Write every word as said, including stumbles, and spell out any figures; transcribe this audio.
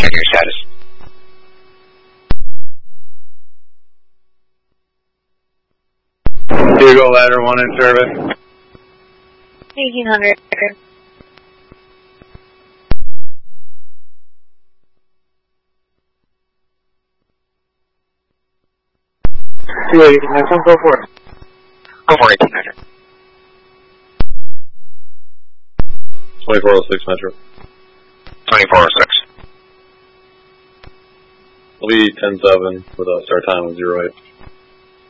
check your status. Hugo Ladder one in service. eighteen hundred. two eighty, next one, go for it. Go for eighteen hundred. twenty-four oh six Metro. twenty-four oh six. It'll be ten seven with a start time of zero eight.